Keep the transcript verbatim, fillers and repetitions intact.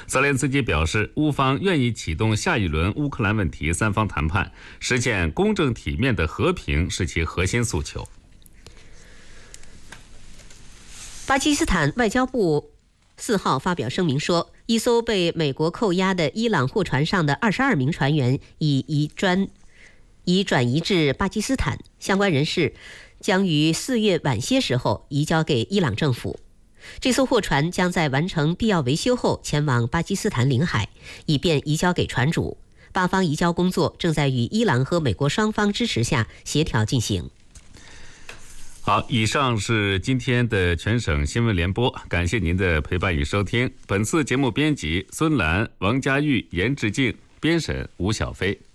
泽连斯基表示，乌方愿意启动下一轮乌克兰问题三方谈判，实现公正体面的和平是其核心诉求。 巴基斯坦外交部四号发表声明说，一艘被美国扣押的伊朗货船上的二十二名船员已移转已转移至巴基斯坦，相关人士将于四月晚些时候移交给伊朗政府。这艘货船将在完成必要维修后前往巴基斯坦领海，以便移交给船主。巴方移交工作正在与伊朗和美国双方支持下协调进行。 好，以上是今天的全省新闻联播，感谢您的陪伴与收听。本次节目编辑孙兰、王佳玉、严志静，编审吴小飞。